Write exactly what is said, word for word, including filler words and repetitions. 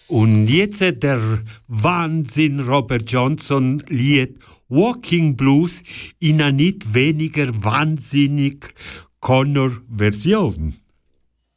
Und jetzt der Wahnsinn Robert Johnson Lied Walking Blues in einer nicht weniger wahnsinnig Connor-Version.